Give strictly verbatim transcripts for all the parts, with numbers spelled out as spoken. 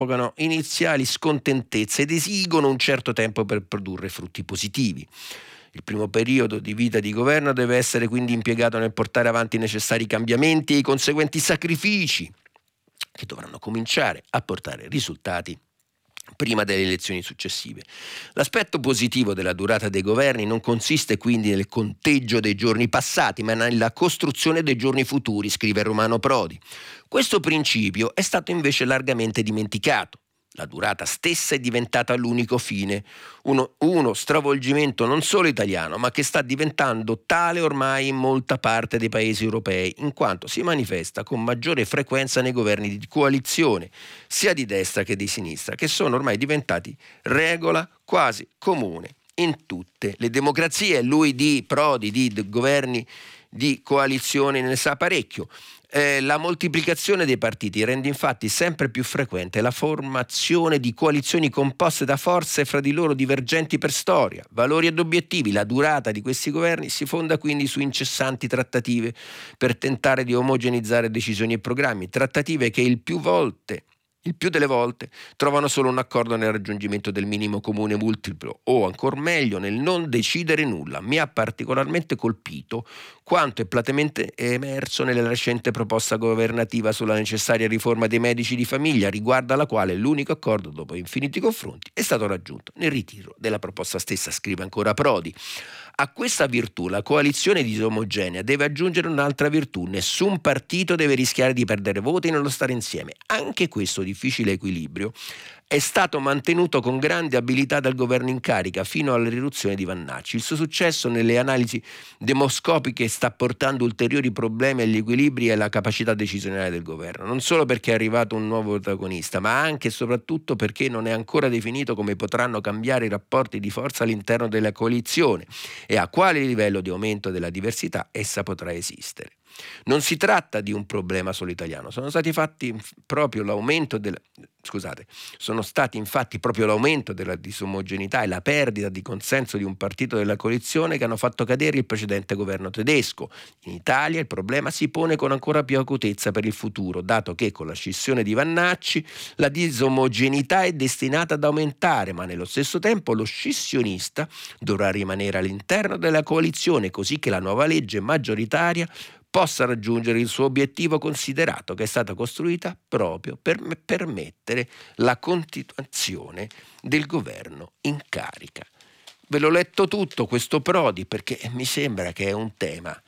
provocano iniziali scontentezze ed esigono un certo tempo per produrre frutti positivi. Il primo periodo di vita di governo deve essere quindi impiegato nel portare avanti i necessari cambiamenti e i conseguenti sacrifici che dovranno cominciare a portare risultati prima delle elezioni successive. L'aspetto positivo della durata dei governi non consiste quindi nel conteggio dei giorni passati, ma nella costruzione dei giorni futuri, scrive Romano Prodi. Questo principio è stato invece largamente dimenticato. La durata stessa è diventata l'unico fine, uno, uno stravolgimento non solo italiano, ma che sta diventando tale ormai in molta parte dei paesi europei, in quanto si manifesta con maggiore frequenza nei governi di coalizione, sia di destra che di sinistra, che sono ormai diventati regola quasi comune in tutte le democrazie. Lui di Prodi, di, di governi di coalizione ne sa parecchio. Eh, la moltiplicazione dei partiti rende infatti sempre più frequente la formazione di coalizioni composte da forze fra di loro divergenti per storia, valori ed obiettivi. La durata di questi governi si fonda quindi su incessanti trattative per tentare di omogenizzare decisioni e programmi, trattative che il più volte Il più delle volte trovano solo un accordo nel raggiungimento del minimo comune multiplo o, ancor meglio, nel non decidere nulla. Mi ha particolarmente colpito quanto è platemente emerso nella recente proposta governativa sulla necessaria riforma dei medici di famiglia, riguardo alla quale l'unico accordo, dopo infiniti confronti, è stato raggiunto nel ritiro della proposta stessa, scrive ancora Prodi. A questa virtù la coalizione disomogenea deve aggiungere un'altra virtù: nessun partito deve rischiare di perdere voti nello stare insieme. Anche questo difficile equilibrio è stato mantenuto con grande abilità dal governo in carica fino alla riruzione di Vannacci. Il suo successo nelle analisi demoscopiche sta portando ulteriori problemi agli equilibri e alla capacità decisionale del governo, non solo perché è arrivato un nuovo protagonista, ma anche e soprattutto perché non è ancora definito come potranno cambiare i rapporti di forza all'interno della coalizione e a quale livello di aumento della diversità essa potrà esistere. Non si tratta di un problema solo italiano, sono stati fatti proprio l'aumento del, scusate, sono stati infatti proprio l'aumento della disomogeneità e la perdita di consenso di un partito della coalizione che hanno fatto cadere il precedente governo tedesco. In Italia il problema si pone con ancora più acutezza per il futuro, dato che con la scissione di Vannacci la disomogeneità è destinata ad aumentare, ma nello stesso tempo lo scissionista dovrà rimanere all'interno della coalizione, così che la nuova legge maggioritaria possa raggiungere il suo obiettivo, considerato che è stata costruita proprio per me- permettere la continuazione del governo in carica. Ve l'ho letto tutto questo Prodi perché mi sembra che è un tema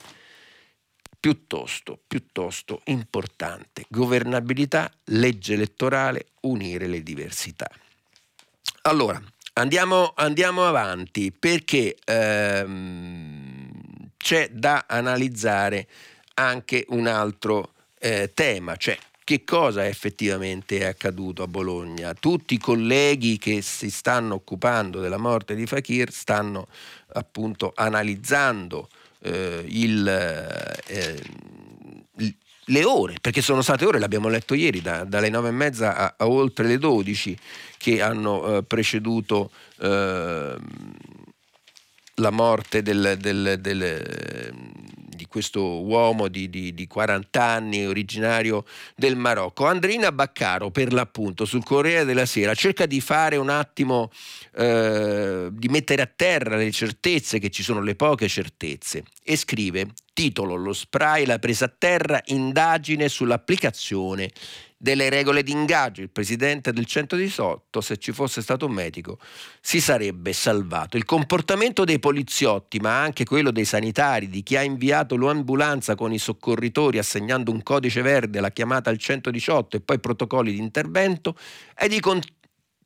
piuttosto, piuttosto importante. Governabilità, legge elettorale, unire le diversità. Allora, andiamo, andiamo avanti perché ehm, c'è da analizzare anche un altro eh, tema, cioè che cosa effettivamente è accaduto a Bologna. Tutti i colleghi che si stanno occupando della morte di Fakir stanno appunto analizzando eh, il, eh, il le ore, perché sono state ore, l'abbiamo letto ieri, da, dalle nove e mezza a, a oltre le dodici che hanno eh, preceduto eh, la morte del, del, del, di questo uomo di, di, di quaranta anni, originario del Marocco. Andrina Baccaro, per l'appunto, sul Corriere della Sera cerca di fare un attimo, eh, di mettere a terra le certezze, che ci sono le poche certezze, e scrive: titolo: lo spray, la presa a terra, indagine sull'applicazione delle regole di ingaggio. Il presidente del centodiciotto, se ci fosse stato un medico, si sarebbe salvato. Il comportamento dei poliziotti, ma anche quello dei sanitari, di chi ha inviato l'ambulanza con i soccorritori assegnando un codice verde alla chiamata al centodiciotto e poi protocolli di intervento, è di contenimento.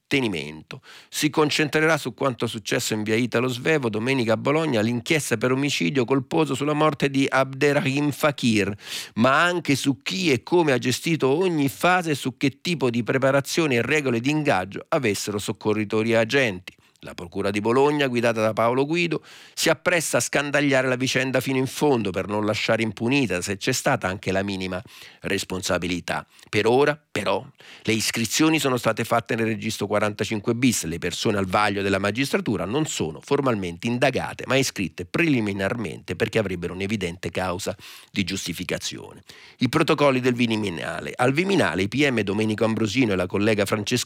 Si concentrerà su quanto successo in via Italo Svevo domenica a Bologna, l'inchiesta per omicidio colposo sulla morte di Abderrahim Fakir, ma anche su chi e come ha gestito ogni fase e su che tipo di preparazione e regole di ingaggio avessero soccorritori e agenti. La Procura di Bologna, guidata da Paolo Guido, si appresta a scandagliare la vicenda fino in fondo per non lasciare impunita se c'è stata anche la minima responsabilità. Per ora, però, le iscrizioni sono state fatte nel registro quarantacinque bis, le persone al vaglio della magistratura non sono formalmente indagate, ma iscritte preliminarmente perché avrebbero un'evidente causa di giustificazione. I protocolli del Viminale. Al Viminale i P M Domenico Ambrosino e la collega Francesca